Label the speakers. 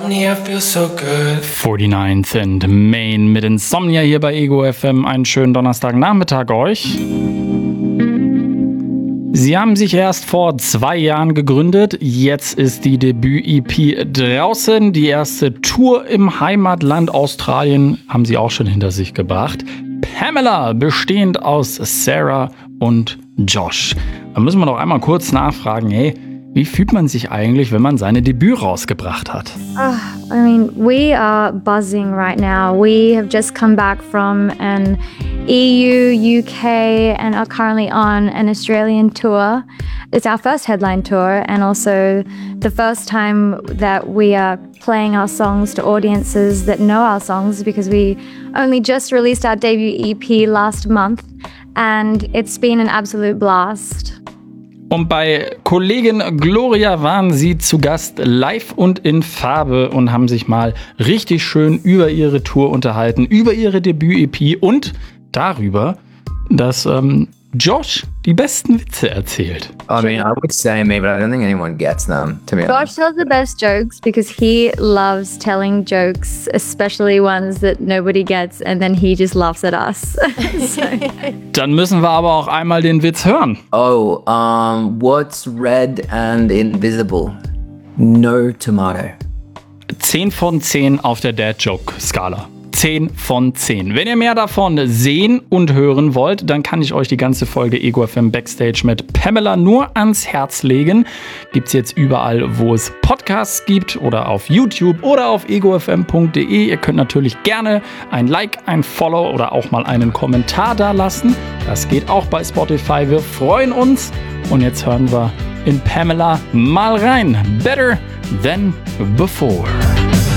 Speaker 1: Insomnia feels so good.
Speaker 2: 49th and Main mit Insomnia hier bei Ego FM. Einen schönen Donnerstagnachmittag euch. Sie haben sich erst vor 2 Jahren gegründet. Jetzt ist die Debüt-EP draußen. Die erste Tour im Heimatland Australien haben sie auch schon hinter sich gebracht. Pamela, bestehend aus Sarah und Josh. Da müssen wir noch einmal kurz nachfragen, hey, wie fühlt man sich eigentlich, wenn man seine Debüt rausgebracht hat?
Speaker 3: I mean, we are buzzing right now. We have just come back from an EU, UK, and are currently on an Australian tour. It's our first headline tour and also the first time that we are playing our songs to audiences that know our songs because we only just released our debut EP last month and it's been an absolute blast.
Speaker 2: Und bei Kollegin Gloria waren sie zu Gast live und in Farbe und haben sich mal richtig schön über ihre Tour unterhalten, über ihre Debüt-EP und darüber, dass Josh die besten Witze erzählt.
Speaker 4: I mean, I would say me, but I don't think anyone gets them, to be honest.
Speaker 3: Josh tells the best jokes because he loves telling jokes, especially ones that nobody gets, and then he just laughs at us.
Speaker 2: Dann müssen wir aber auch einmal den Witz hören.
Speaker 4: Oh, what's red and invisible? No tomato.
Speaker 2: 10 von 10 auf der Dad-Joke-Skala. 10 von 10. Wenn ihr mehr davon sehen und hören wollt, dann kann ich euch die ganze Folge Ego FM Backstage mit Pamela nur ans Herz legen. Gibt's jetzt überall, wo es Podcasts gibt oder auf YouTube oder auf egofm.de. Ihr könnt natürlich gerne ein Like, ein Follow oder auch mal einen Kommentar da lassen. Das geht auch bei Spotify. Wir freuen uns. Und jetzt hören wir in Pamela mal rein. Better than before.